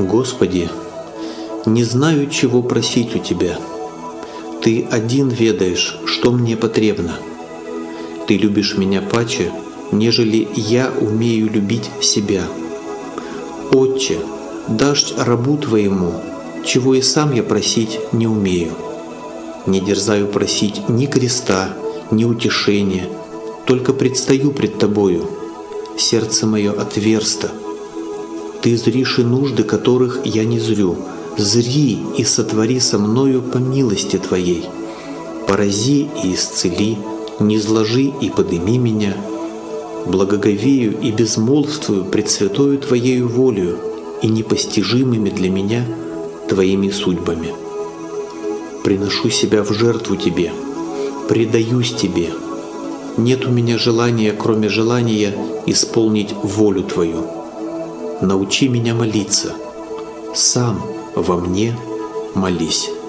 Господи, не знаю, чего просить у Тебя. Ты один ведаешь, что мне потребно. Ты любишь меня паче, нежели я умею любить себя. Отче, дашь рабу Твоему, чего и сам я просить не умею. Не дерзаю просить ни креста, ни утешения, только предстаю пред Тобою. Сердце мое отверсто. Ты зришь и нужды, которых я не зрю. Зри и сотвори со мною по милости Твоей. Порази и исцели, низложи и подыми меня. Благоговею и безмолвствую пред святою Твоею волею и непостижимыми для меня Твоими судьбами. Приношу себя в жертву Тебе, предаюсь Тебе. Нет у меня желания, кроме желания исполнить волю Твою. Научи меня молиться, сам во мне молись.